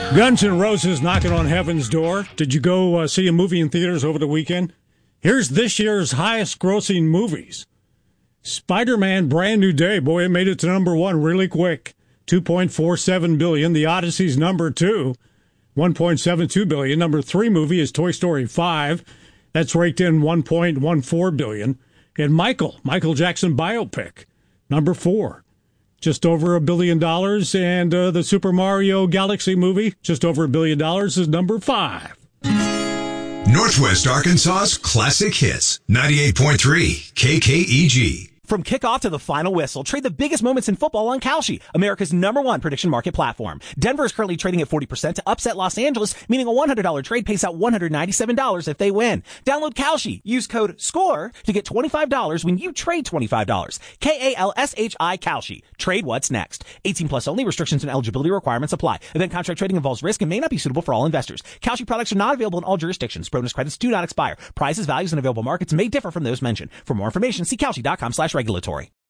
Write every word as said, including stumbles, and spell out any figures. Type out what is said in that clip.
Guns N' Roses knocking on heaven's door. Did you go uh, see a movie in theaters over the weekend? Here's this year's highest grossing movies. Spider-Man Brand New Day. Boy, it made it to number one really quick. two point four seven billion dollars. The Odyssey's number two. one point seven two billion dollars. Number three movie is Toy Story five. That's raked in one point one four billion dollars. And Michael, Michael Jackson biopic, number four. Just over a billion dollars. And uh, the Super Mario Galaxy movie, just over a billion dollars, is number five. Northwest Arkansas's classic hits. ninety-eight point three K K E G. From kickoff to the final whistle, trade the biggest moments in football on Kalshi, America's number one prediction market platform. Denver is currently trading at forty percent to upset Los Angeles, meaning a one hundred dollars trade pays out one hundred ninety-seven dollars if they win. Download Kalshi. Use code SCORE to get twenty-five dollars when you trade twenty-five dollars. K A L S H I Kalshi. Trade what's next. eighteen plus only. Restrictions and eligibility requirements apply. Event contract trading involves risk and may not be suitable for all investors. Kalshi products are not available in all jurisdictions. Bonus credits do not expire. Prices, values, and available markets may differ from those mentioned. For more information, see Kalshi dot com slash regulatory.